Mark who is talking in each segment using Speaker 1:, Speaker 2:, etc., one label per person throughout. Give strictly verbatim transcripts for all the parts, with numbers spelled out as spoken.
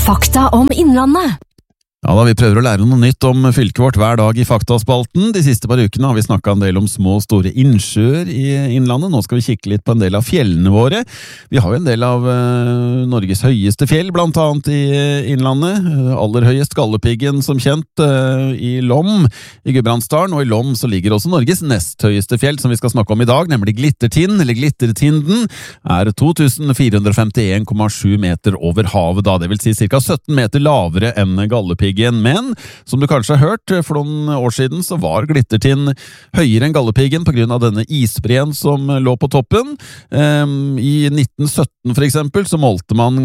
Speaker 1: Fakta om Innlandet.
Speaker 2: Ja da, vi prøver å lære noe nytt om fylket vårt hver dag i Faktaspalten. De siste par ukene har vi snakket en del om små og store innsjøer i Innlandet. Nå skal vi kikke litt på en del av fjellene våre. Vi har jo en del av uh, Norges høyeste fjell, blant annet i Innlandet. Aller høyest Galdhøpiggen som kjent uh, i Lom i Gudbrandsdalen, og i Lom så ligger også Norges nest høyeste fjell, som vi skal snakke om i dag, nemlig Glittertind, eller Glittertinden, er to tusen fire hundre femtien komma sju meter over havet da, det vil si ca sytten meter lavere enn Galdhøpiggen. Men, som du kanskje har hørt, for noen år siden så var Glittertind høyere enn Galdhøpiggen på grunn av denne isbreen som lå på toppen. I nitten sytten for eksempel så målte man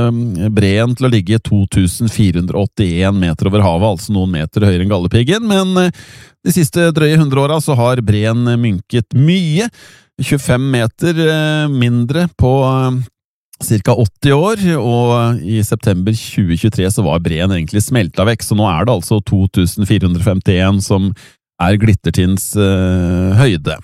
Speaker 2: breen til å ligge to tusen fire hundre åttien meter over havet, altså noen meter høyere enn Galdhøpiggen, men de siste drøye hundre åra så har breen mynket mye, tjuefem meter mindre på cirka åtti år, og i september tjue tjuetre så var breen egentlig smelta vekk, så nå er det altså to tusen fire hundre femtien som er Glittertinds uh, høyde.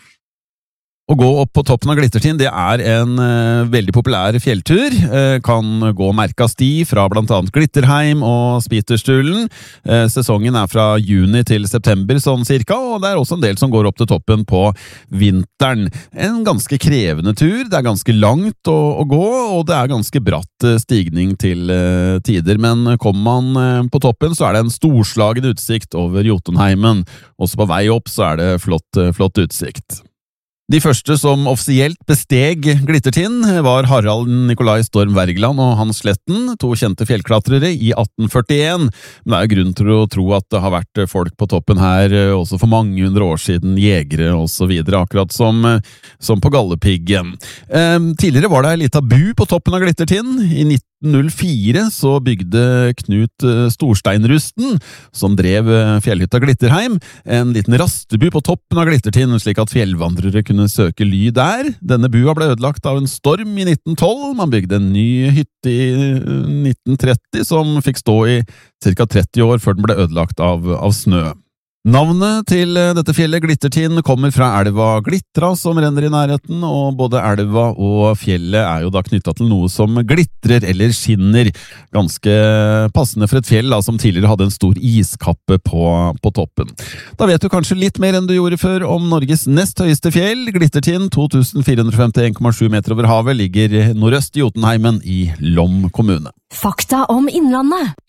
Speaker 2: Å gå opp på toppen av Glittertind, det er en uh, veldig populær fjelltur. Uh, kan gå merka sti fra blant annet Glitterheim og Spiterstulen. Uh, sesongen er fra juni til september, sånn cirka, og det er også en del som går opp til toppen på vinteren. En ganske krevende tur, det er ganske langt å, å gå, og det er ganske bratt uh, stigning til uh, tider, men kommer man uh, på toppen så er det en storslagen utsikt over Jotunheimen. Også på vei opp så er det flott, uh, flott utsikt. De første som offisielt besteg Glittertind var Harald Nikolai Storm Wergeland og Hans Sletten, to kjente fjellklatrere i atten førtien. Men det er jo grunn til å tro at det har vært folk på toppen her også for mange hundre år siden, jegere og så videre, akkurat som, som på Galdhøpiggen. Eh, tidligere var det en liten bu på toppen av Glittertind. I nitten null fire så bygde Knut Storsteinrusten, som drev fjellhytta Glitterheim, en liten rastebu på toppen av Glittertind, slik at fjellvandrere kunne søke ly der. Denne bua ble ødelagt av en storm i nitten tolv. Man bygde en ny hytte i nitten tretti, som fikk stå i cirka tretti år før den ble ødelagt av, av snø. Navnet til dette fjellet Glittertind kommer fra elva Glittra som renner i nærheten, og både elva og fjellet er jo da knyttet til noe som glitrer eller skinner. Ganske passende for et fjell da, som tidligere hadde en stor iskappe på, på toppen. Da vet du kanskje litt mer enn du gjorde før om Norges nest høyeste fjell. Glittertind, to tusen fire hundre femtien komma sju meter over havet, ligger nordøst i Jotunheimen i Lom kommune.
Speaker 1: Fakta om Innlandet.